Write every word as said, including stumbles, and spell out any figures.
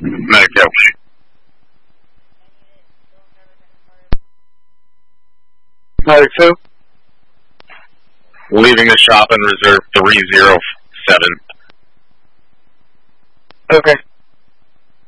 Medic Delphi. Medic two. Leaving the shop in reserve three zero seven. Okay.